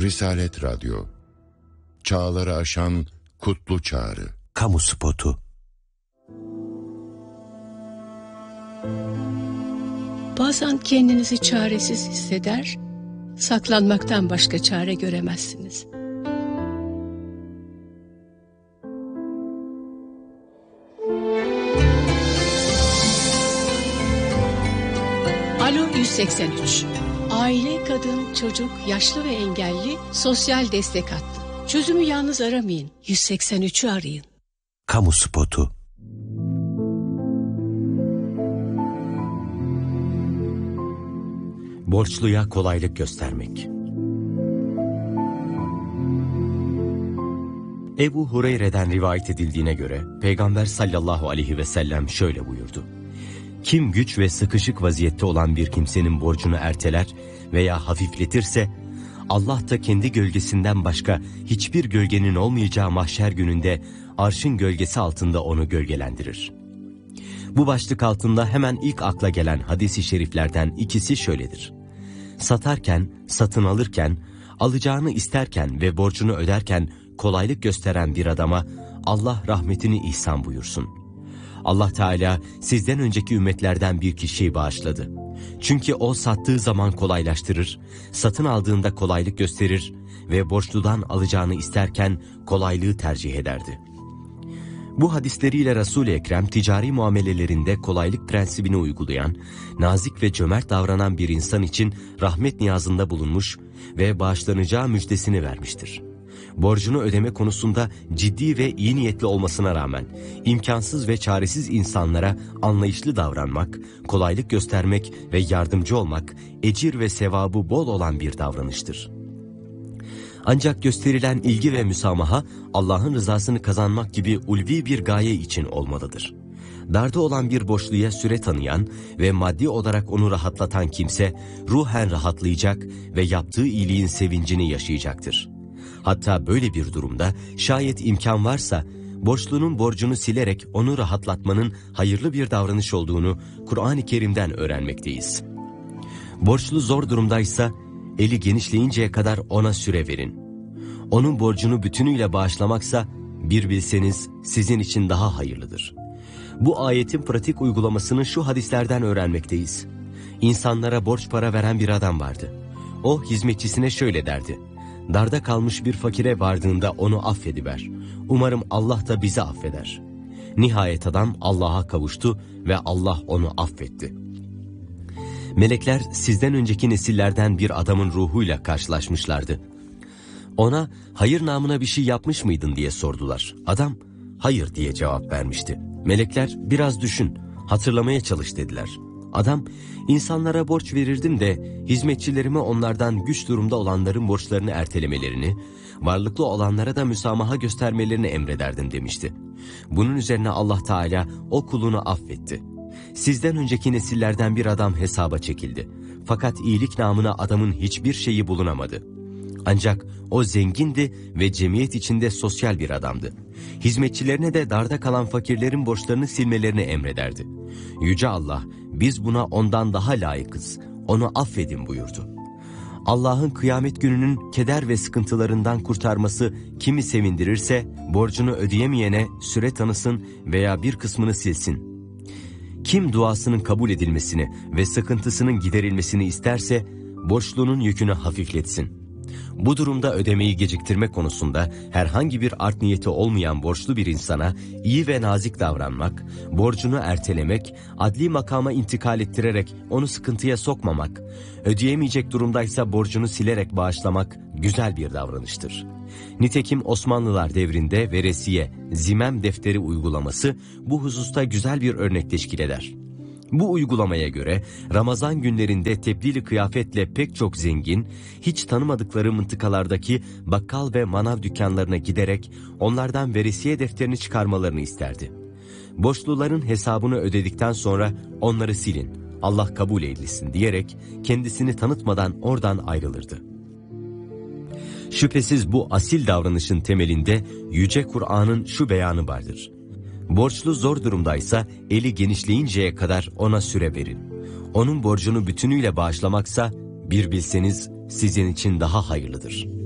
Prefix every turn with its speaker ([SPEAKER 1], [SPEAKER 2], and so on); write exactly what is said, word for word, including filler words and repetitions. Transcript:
[SPEAKER 1] Risalet Radyo. Çağları aşan kutlu çağrı.
[SPEAKER 2] Kamu spotu.
[SPEAKER 3] Bazen kendinizi çaresiz hisseder, saklanmaktan başka çare göremezsiniz. Alo yüz seksen üç. Aile, kadın, çocuk, yaşlı ve engelli sosyal destek hattı. Çözümü yalnız aramayın. yüz seksen üçü arayın.
[SPEAKER 2] Kamu spotu. Borçluya kolaylık göstermek. Ebu Hureyre'den rivayet edildiğine göre Peygamber sallallahu aleyhi ve sellem şöyle buyurdu: Kim güç ve sıkışık vaziyette olan bir kimsenin borcunu erteler veya hafifletirse, Allah da kendi gölgesinden başka hiçbir gölgenin olmayacağı mahşer gününde arşın gölgesi altında onu gölgelendirir. Bu başlık altında hemen ilk akla gelen hadis-i şeriflerden ikisi şöyledir: Satarken, satın alırken, alacağını isterken ve borcunu öderken kolaylık gösteren bir adama Allah rahmetini ihsan buyursun. Allah Teala sizden önceki ümmetlerden bir kişiyi bağışladı. Çünkü o sattığı zaman kolaylaştırır, satın aldığında kolaylık gösterir ve borçludan alacağını isterken kolaylığı tercih ederdi. Bu hadisleriyle Resul-i Ekrem ticari muamelelerinde kolaylık prensibini uygulayan, nazik ve cömert davranan bir insan için rahmet niyazında bulunmuş ve bağışlanacağı müjdesini vermiştir. Borcunu ödeme konusunda ciddi ve iyi niyetli olmasına rağmen imkansız ve çaresiz insanlara anlayışlı davranmak, kolaylık göstermek ve yardımcı olmak ecir ve sevabı bol olan bir davranıştır. Ancak gösterilen ilgi ve müsamaha Allah'ın rızasını kazanmak gibi ulvi bir gaye için olmalıdır. Darda olan bir borçluya süre tanıyan ve maddi olarak onu rahatlatan kimse ruhen rahatlayacak ve yaptığı iyiliğin sevincini yaşayacaktır. Hatta böyle bir durumda şayet imkan varsa borçlunun borcunu silerek onu rahatlatmanın hayırlı bir davranış olduğunu Kur'an-ı Kerim'den öğrenmekteyiz. Borçlu zor durumdaysa eli genişleyinceye kadar ona süre verin. Onun borcunu bütünüyle bağışlamaksa bir bilseniz sizin için daha hayırlıdır. Bu ayetin pratik uygulamasını şu hadislerden öğrenmekteyiz. İnsanlara borç para veren bir adam vardı. O hizmetçisine şöyle derdi: Darda kalmış bir fakire vardığında onu affediver. Umarım Allah da bizi affeder. Nihayet adam Allah'a kavuştu ve Allah onu affetti. Melekler sizden önceki nesillerden bir adamın ruhuyla karşılaşmışlardı. Ona hayır namına bir şey yapmış mıydın diye sordular. Adam hayır diye cevap vermişti. Melekler biraz düşün, hatırlamaya çalış dediler. Adam, insanlara borç verirdim de hizmetçilerime onlardan güç durumda olanların borçlarını ertelemelerini, varlıklı olanlara da müsamaha göstermelerini emrederdim demişti. Bunun üzerine Allah Teala o kulunu affetti. Sizden önceki nesillerden bir adam hesaba çekildi. Fakat iyilik namına adamın hiçbir şeyi bulunamadı. Ancak o zengindi ve cemiyet içinde sosyal bir adamdı. Hizmetçilerine de darda kalan fakirlerin borçlarını silmelerini emrederdi. Yüce Allah, biz buna ondan daha layıkız, onu affedin buyurdu. Allah'ın kıyamet gününün keder ve sıkıntılarından kurtarması kimi sevindirirse, borcunu ödeyemeyene süre tanısın veya bir kısmını silsin. Kim duasının kabul edilmesini ve sıkıntısının giderilmesini isterse, borçlunun yükünü hafifletsin. Bu durumda ödemeyi geciktirme konusunda herhangi bir art niyeti olmayan borçlu bir insana iyi ve nazik davranmak, borcunu ertelemek, adli makama intikal ettirerek onu sıkıntıya sokmamak, ödeyemeyecek durumdaysa borcunu silerek bağışlamak güzel bir davranıştır. Nitekim Osmanlılar devrinde veresiye, zimem defteri uygulaması bu hususta güzel bir örnek teşkil eder. Bu uygulamaya göre Ramazan günlerinde tebdili kıyafetle pek çok zengin, hiç tanımadıkları mıntıkalardaki bakkal ve manav dükkanlarına giderek onlardan veresiye defterini çıkarmalarını isterdi. Borçluların hesabını ödedikten sonra onları silin, Allah kabul eylesin diyerek kendisini tanıtmadan oradan ayrılırdı. Şüphesiz bu asil davranışın temelinde Yüce Kur'an'ın şu beyanı vardır: Borçlu zor durumdaysa eli genişleyinceye kadar ona süre verin. Onun borcunu bütünüyle bağışlamaksa bir bilseniz sizin için daha hayırlıdır.